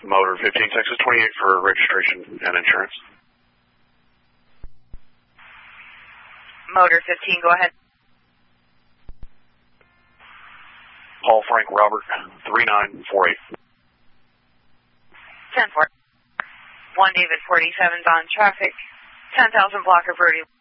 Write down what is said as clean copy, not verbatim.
Motor 15, Texas 28 for registration and insurance. Motor 15, go ahead. Paul Frank Robert 3948. 10-4. 1 David 47's on traffic. 10,000 block of Verde.